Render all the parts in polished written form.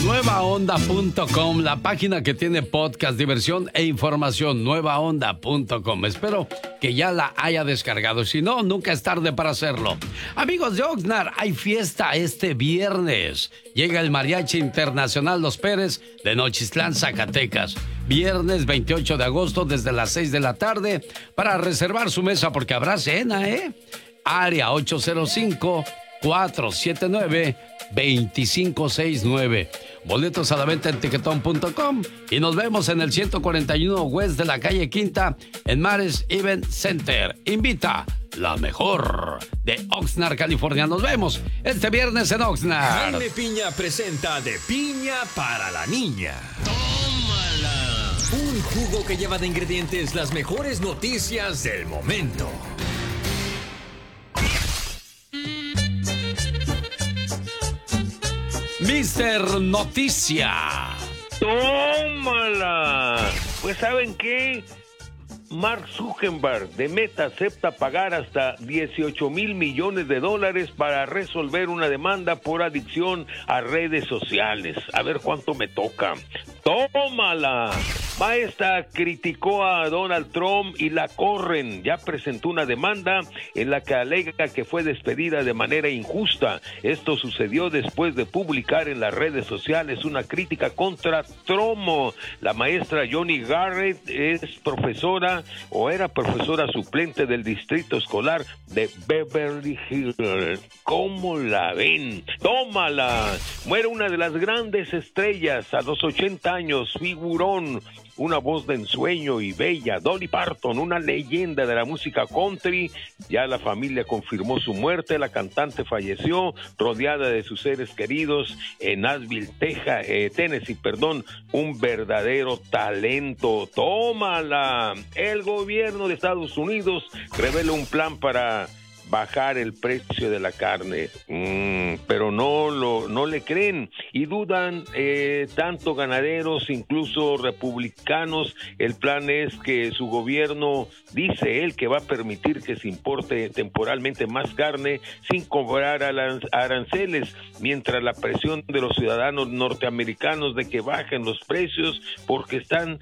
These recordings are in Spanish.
Nuevaonda.com, la página que tiene podcast, diversión e información. Nuevaonda.com. Espero que ya la haya descargado. Si no, nunca es tarde para hacerlo. Amigos de Oxnard, hay fiesta este viernes. Llega el Mariachi Internacional Los Pérez de Nochistlán, Zacatecas. Viernes 28 de agosto desde las 6 de la tarde para reservar su mesa porque habrá cena, ¿eh? Área 805-479-2569. Boletos a la venta en tiquetón.com y nos vemos en el 141 West de la calle Quinta en Mares Event Center. Invita la mejor de Oxnard, California. Nos vemos este viernes en Oxnard. Jaime Piña presenta De Piña para la Niña. ¡Tómala! Un jugo que lleva de ingredientes las mejores noticias del momento. Mister Noticia. ¡Tómala! Pues ¿saben qué? Mark Zuckerberg de Meta acepta pagar hasta $18 mil millones para resolver una demanda por adicción a redes sociales. A ver cuánto me toca. ¡Tómala! Maestra criticó a Donald Trump y la corren. Ya presentó una demanda en la que alega que fue despedida de manera injusta. Esto sucedió después de publicar en las redes sociales una crítica contra Trump. La maestra Johnny Garrett es profesora o era profesora suplente del distrito escolar de Beverly Hills. ¿Cómo la ven? ¡Tómala! Muere una de las grandes estrellas a los 80 años, figurón, una voz de ensueño y bella, Dolly Parton, una leyenda de la música country. Ya la familia confirmó su muerte. La cantante falleció rodeada de sus seres queridos en Nashville, Tennessee, un verdadero talento. ¡Tómala! El gobierno de Estados Unidos revela un plan para bajar el precio de la carne, pero no le creen y dudan tanto ganaderos, incluso republicanos. El plan es que su gobierno, dice él, que va a permitir que se importe temporalmente más carne sin cobrar aranceles, mientras la presión de los ciudadanos norteamericanos de que bajen los precios porque están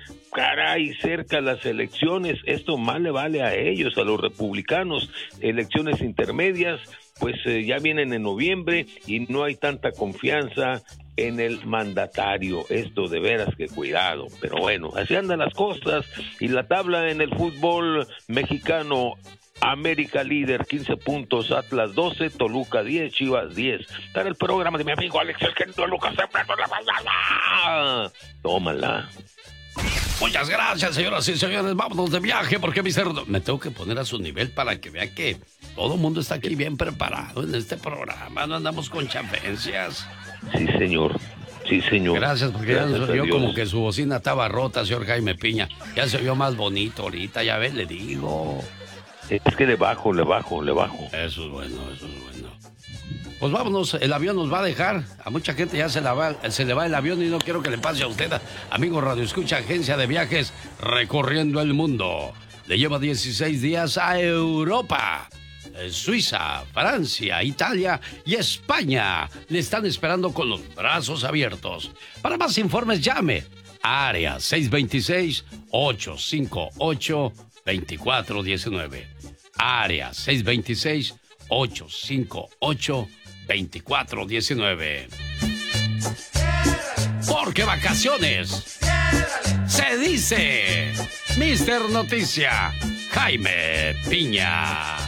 cerca las elecciones. Esto más le vale a ellos, a los republicanos. Elecciones intermedias, pues ya vienen en noviembre y no hay tanta confianza en el mandatario. Esto de veras que cuidado, pero bueno, así andan las cosas. Y la tabla en el fútbol mexicano: América líder, 15 puntos, Atlas 12, Toluca 10, Chivas 10. Está en el programa de mi amigo Alex, el que Toluca siempre por la mañana. Tómala. Muchas gracias, señoras y señores. Vámonos de viaje porque me tengo que poner a su nivel para que vea que todo el mundo está aquí bien preparado en este programa. No andamos con chafencias. Sí, señor. Sí, señor. Gracias, porque gracias, ya se oyó como que su bocina estaba rota, señor Jaime Piña. Ya se oyó más bonito ahorita, ya ves, le digo. Es que le bajo. Eso es bueno. Pues vámonos, el avión nos va a dejar. A mucha gente ya se le va el avión y no quiero que le pase a usted. Amigo Radio Escucha, agencia de viajes recorriendo el mundo. Le lleva 16 días a Europa. Suiza, Francia, Italia y España le están esperando con los brazos abiertos. Para más informes llame a área 626-858-2419. Área 626-858-2419. Porque vacaciones se dice Mister Noticia, Jaime Piña.